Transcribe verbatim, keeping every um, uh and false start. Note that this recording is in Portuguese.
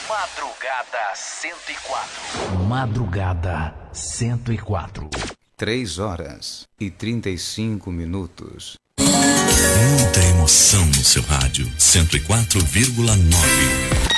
Madrugada cento e quatro. Madrugada cento e quatro. Três horas e trinta e cinco minutos. Muita emoção no seu rádio. cento e quatro vírgula nove.